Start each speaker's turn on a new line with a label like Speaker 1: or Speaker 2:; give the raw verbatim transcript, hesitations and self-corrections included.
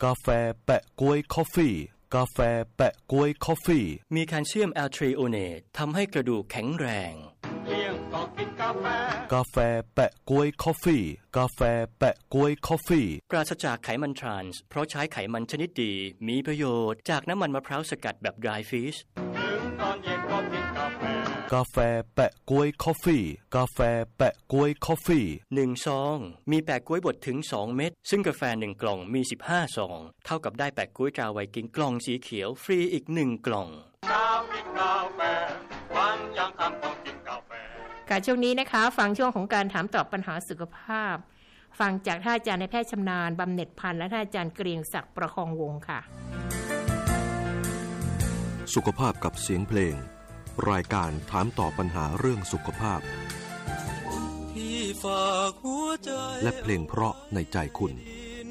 Speaker 1: กาแฟแปะก๊วยคอฟฟี่กาแฟแปะก๊วยคอฟฟี่
Speaker 2: มีแคลเซียมแอลทรีโอเนตทำให้กระดูกแข็งแรง
Speaker 3: เลี้ยงก็กินกาแฟ
Speaker 1: กาแฟแปะก๊วยคอฟฟี่กาแฟแปะก๊วยคอฟฟี่
Speaker 2: ปราศจากไขมันทรานส์เพราะใช้ไขมันชนิดดีมีประโยชน์จากน้ำมันมะพร้าวสกัดแบบ dry fish
Speaker 3: ถึงตอนเย็นก็กินกาแฟ
Speaker 1: กาแฟแปะก๊วยคอฟฟี่กาแฟแปะก๊วยคอฟฟี่
Speaker 2: หนึ่งซองมีแปะก๊วยบดถึงสองเม็ดซึ่งกาแฟหนึ่งกล่องมีสิบห้าซองเท่ากับได้แปะก๊วยตราไวกิ้งกล่องสีเขียวฟรีอีกหนึ่งกล่อง
Speaker 3: เช้ากินกาแฟวันยังค่ำต้องกินกาแฟ
Speaker 4: ค่ะช่วงนี้นะคะฟังช่วงของการถามตอบปัญหาสุขภาพฟังจากท่านอาจารย์ในแพทย์ชำนาญบำเหน็จพันธ์และท่านอาจารย์เกรียงศักดิ์ประคองวงศ์ค่ะ
Speaker 1: สุขภาพกับเสียงเพลงรายการถามตอบปัญหาเรื่องสุขภาพที่ฝากหัวใจและเพลงเพราะในใจคุณ